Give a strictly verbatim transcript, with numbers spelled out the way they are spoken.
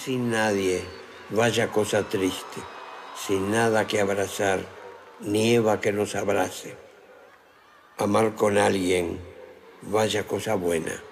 sin nadie, vaya cosa triste, sin nada que abrazar, nieva que nos abrace. Amar con alguien, vaya cosa buena.